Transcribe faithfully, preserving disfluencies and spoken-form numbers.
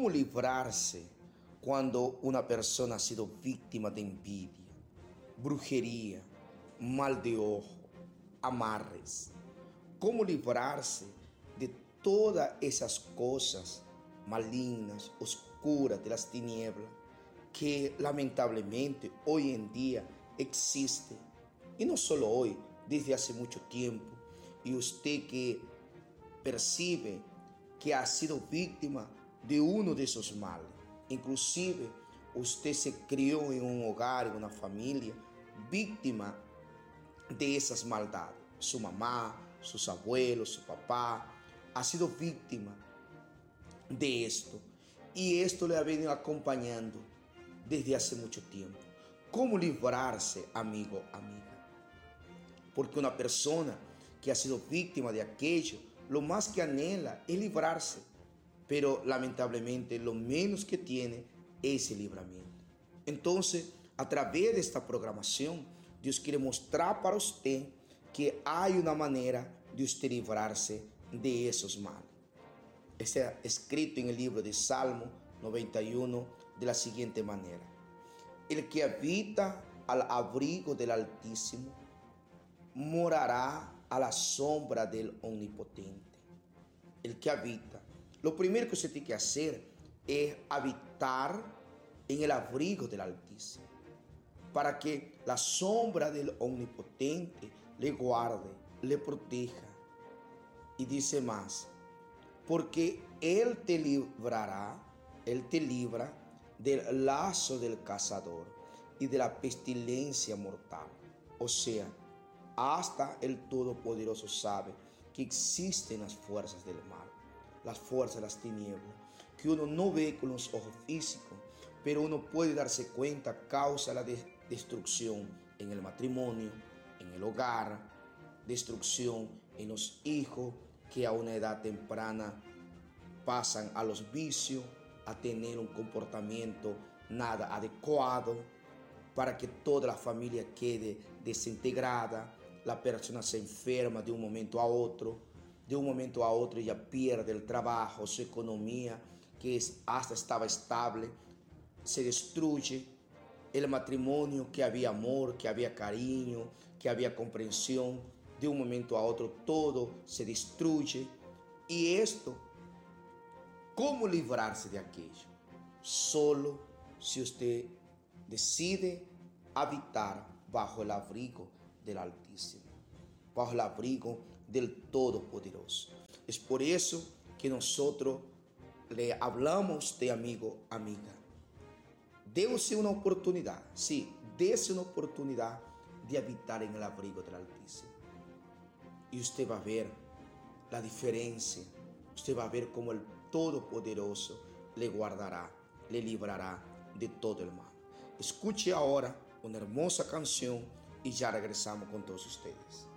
¿Cómo librarse cuando una persona ha sido víctima de envidia, brujería, mal de ojo, amarres? ¿Cómo librarse de todas esas cosas malignas, oscuras de las tinieblas que lamentablemente hoy en día existen? Y no solo hoy, desde hace mucho tiempo. Y usted que percibe que ha sido víctima de uno de esos males, inclusive usted se crió en un hogar, en una familia, víctima de esas maldades. Su mamá, sus abuelos, su papá, ha sido víctima de esto. Y esto le ha venido acompañando desde hace mucho tiempo. ¿Cómo librarse, amigo, amiga? Porque una persona que ha sido víctima de aquello, lo más que anhela es librarse. Pero lamentablemente lo menos que tiene es el libramiento. Entonces, a través de esta programación, Dios quiere mostrar para usted que hay una manera de usted librarse de esos males. Está escrito en el libro de Salmo noventa y uno de la siguiente manera: el que habita al abrigo del Altísimo morará a la sombra del Omnipotente. El que habita, lo primero que usted tiene que hacer es habitar en el abrigo del Altísimo, para que la sombra del Omnipotente le guarde, le proteja. Y dice más: porque Él te librará, Él te libra del lazo del cazador y de la pestilencia mortal. O sea, hasta el Todopoderoso sabe que existen las fuerzas del mal, las fuerzas de las tinieblas, que uno no ve con los ojos físicos, pero uno puede darse cuenta causa la de destrucción en el matrimonio, en el hogar, destrucción en los hijos que a una edad temprana pasan a los vicios, a tener un comportamiento nada adecuado, para que toda la familia quede desintegrada. La persona se enferma de un momento a otro, de un momento a otro ella pierde el trabajo, su economía, que hasta estaba estable, se destruye. El matrimonio, que había amor, que había cariño, que había comprensión, de un momento a otro todo se destruye. Y esto, ¿cómo librarse de aquello? Solo si usted decide habitar bajo el abrigo del Altísimo, bajo el abrigo del Todopoderoso. Es por eso que nosotros le hablamos a usted, amigo, amiga. Dése una oportunidad, sí, dése una oportunidad de habitar en el abrigo del Altísimo. Y usted va a ver la diferencia. Usted va a ver cómo el Todopoderoso le guardará, le librará de todo el mal. Escuche ahora una hermosa canción y ya regresamos con todos ustedes.